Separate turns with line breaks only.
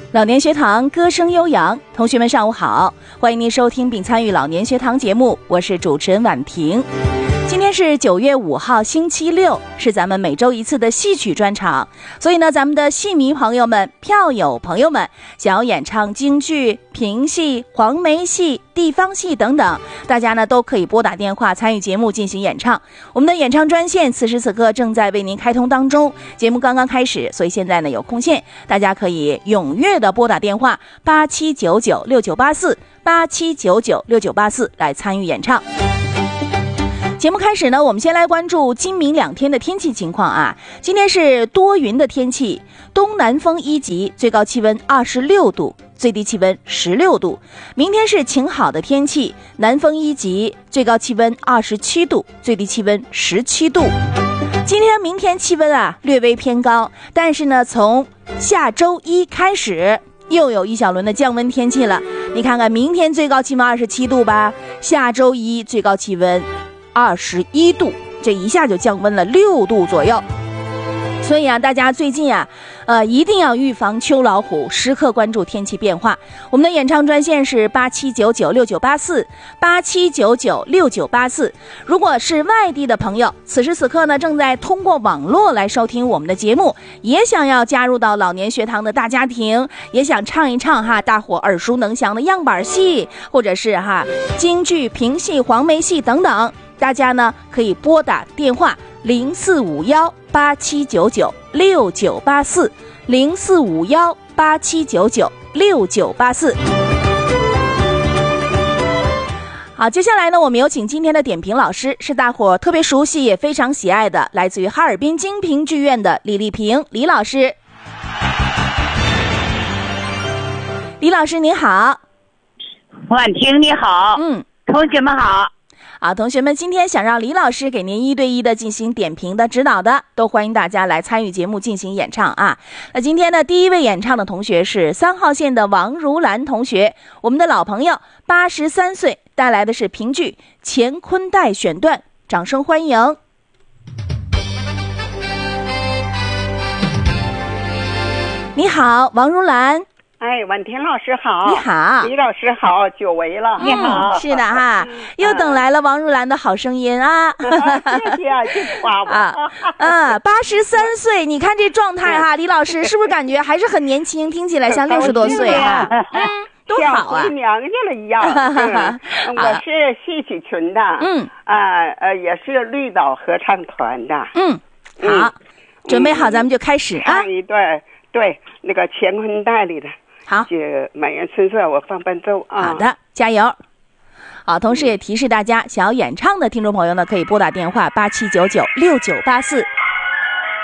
老年学堂歌声悠扬，同学们上午好，欢迎您收听并参与老年学堂节目，我是主持人婉婷。今天是9月5号星期六，是咱们每周一次的戏曲专场，所以呢，咱们的戏迷朋友们、票友朋友们想要演唱京剧、评戏、黄梅戏、地方戏等等，大家呢都可以拨打电话参与节目进行演唱。我们的演唱专线此时此刻正在为您开通当中，节目刚刚开始，所以现在呢有空线，大家可以踊跃的拨打电话8799698487996984来参与演唱。节目开始呢，我们先来关注今明2天的天气情况啊。今天是多云的天气，东南风1级，最高气温26度，最低气温16度。明天是晴好的天气，南风1级，最高气温27度，最低气温17度。今天明天气温啊略微偏高，但是呢，从下周一开始又有一小轮的降温天气了。你看看明天最高气温27度吧，下周一最高气温21度，这一下就降温了6度左右。所以啊，大家最近啊，一定要预防秋老虎，时刻关注天气变化。我们的演唱专线是87996984，87996984。如果是外地的朋友，此时此刻呢，正在通过网络来收听我们的节目，也想要加入到老年学堂的大家庭，也想唱一唱哈大伙耳熟能详的样板戏，或者是京剧、评戏、黄梅戏等等，大家呢可以拨打电话045187996984，045187996984。好，接下来呢，我们有请今天的点评老师，是大伙特别熟悉也非常喜爱的，来自于哈尔滨精品剧院的李丽萍李老师。李老师您好。
婉婷你好。同学们好。
好，同学们，今天想让李老师给您1对1的进行点评的指导的，都欢迎大家来参与节目进行演唱啊。那今天呢，第一位演唱的同学是3号线的王如兰同学，我们的老朋友，83岁，带来的是评剧《乾坤带》选段，掌声欢迎。你好，王如兰。
哎，婉婷老师好。
你好。
李老师好，久违了。你好。
是的哈，又等来了王如兰的好声音啊。
谢谢啊，谢谢夸我。
83岁，你看这状态哈，李老师是不是感觉还是很年轻，听起来像60多岁啊？多好啊，
像回娘家了一样。我是戏曲群的，也是绿岛合唱团的。
好，准备好咱们就开始啊。
唱一段，对，那个乾坤带里的。
好，
满园春色，我放伴奏啊。
好的，加油。好，同时也提示大家，想要演唱的听众朋友呢，可以拨打电话87996984